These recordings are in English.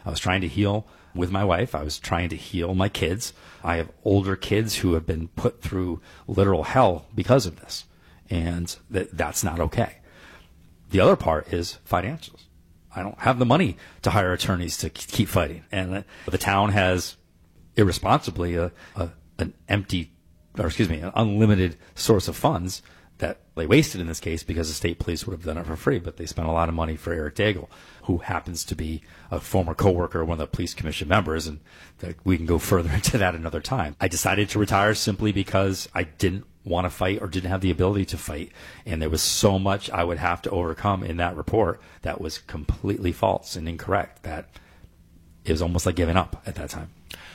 I was trying to heal with my wife. I was trying to heal my kids. I have older kids who have been put through literal hell because of this. And that's not okay. The other part is financials. I don't have the money to hire attorneys to keep fighting. And the town has irresponsibly an unlimited source of funds that they wasted in this case because the state police would have done it for free, but they spent a lot of money for Eric Daigle, who happens to be a former coworker, one of the police commission members, and we can go further into that another time. I decided to retire simply because I didn't want to fight or didn't have the ability to fight, and there was so much I would have to overcome in that report that was completely false and incorrect that it was almost like giving up at that time.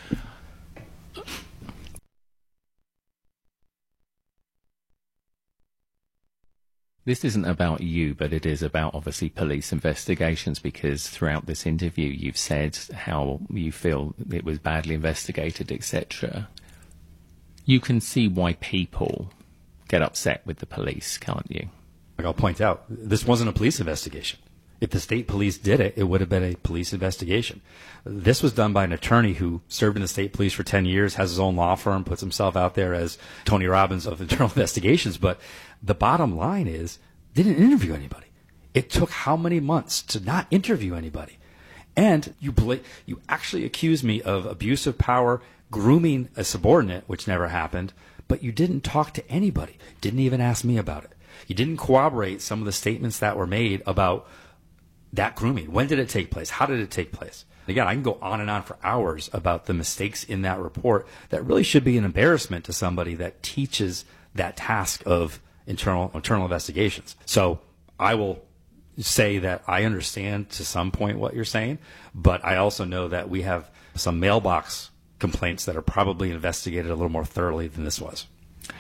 This isn't about you, but it is about, obviously, police investigations, because throughout this interview you've said how you feel it was badly investigated, etc. You can see why people get upset with the police, can't you? I'll point out, this wasn't a police investigation. If the state police did it, it would have been a police investigation. This was done by an attorney who served in the state police for 10 years, has his own law firm, puts himself out there as Tony Robbins of internal investigations. But the bottom line is, didn't interview anybody. It took how many months to not interview anybody? And you actually accuse me of abuse of power, grooming a subordinate, which never happened, but you didn't talk to anybody. Didn't even ask me about it. You didn't corroborate some of the statements that were made about that grooming. When did it take place? How did it take place? Again, I can go on and on for hours about the mistakes in that report that really should be an embarrassment to somebody that teaches that task of internal investigations. So I will say that I understand to some point what you're saying, but I also know that we have some mailbox complaints that are probably investigated a little more thoroughly than this was.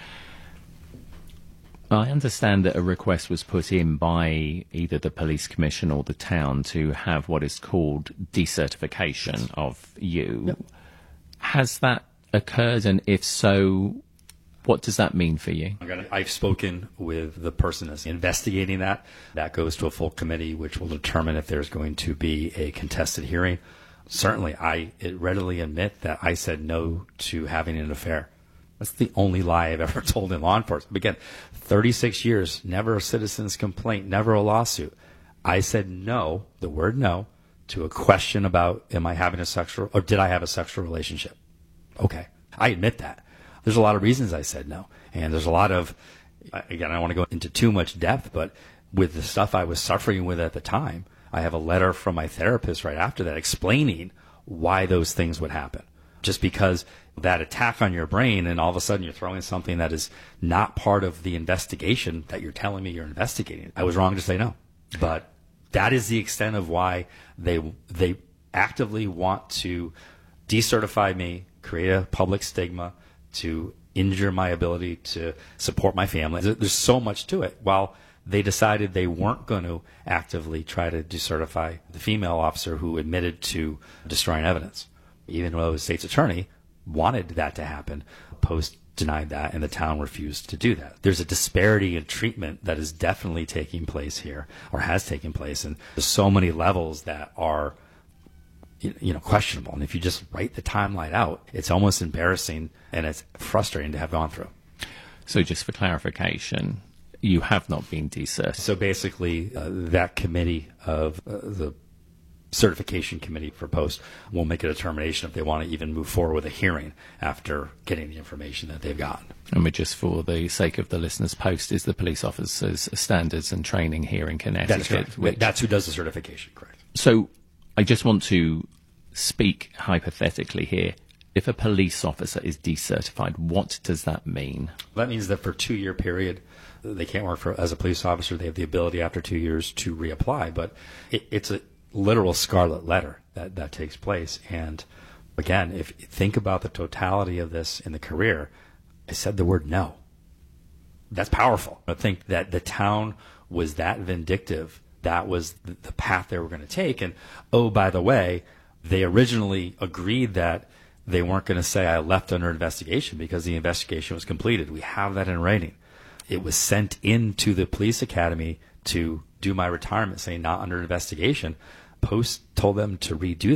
I understand that a request was put in by either the police commission or the town to have what is called decertification of you. Yep. Has that occurred, and if so, what does that mean for you? I've spoken with the person that's investigating that. That goes to a full committee, which will determine if there's going to be a contested hearing. Certainly, I readily admit that I said no to having an affair. That's the only lie I've ever told in law enforcement. Again, 36 years, never a citizen's complaint, never a lawsuit. I said no, the word no, to a question about am I having a sexual, or did I have a sexual relationship? Okay, I admit that. There's a lot of reasons I said no. And there's a lot of, again, I don't want to go into too much depth, but with the stuff I was suffering with at the time, I have a letter from my therapist right after that explaining why those things would happen. Just because that attack on your brain and all of a sudden you're throwing something that is not part of the investigation that you're telling me you're investigating. I was wrong to say no. But that is the extent of why they actively want to decertify me, create a public stigma, to injure my ability to support my family. There's so much to it. While they decided they weren't going to actively try to decertify the female officer who admitted to destroying evidence, even though the state's attorney wanted that to happen, Post denied that, and the town refused to do that. There's a disparity in treatment that is definitely taking place here, or has taken place, and there's so many levels that are questionable. And if you just write the timeline out, it's almost embarrassing and it's frustrating to have gone through. So just for clarification, you have not been decertified. So basically, that committee of the certification committee for Post will make a determination if they want to even move forward with a hearing after getting the information that they've gotten. And we're just, for the sake of the listeners, Post is the police officers' standards and training here in Connecticut. That's who does the certification, correct. So I just want to speak hypothetically here. If a police officer is decertified, what does that mean? That means that for a 2-year period, they can't work as a police officer. They have the ability after 2 years to reapply, but it's a literal scarlet letter that takes place. And again, if you think about the totality of this in the career, I said the word no. That's powerful. I think that the town was that vindictive. That was the path they were going to take. And, oh, by the way, they originally agreed that they weren't going to say I left under investigation because the investigation was completed. We have that in writing. It was sent into the police academy to do my retirement saying not under investigation. Post told them to redo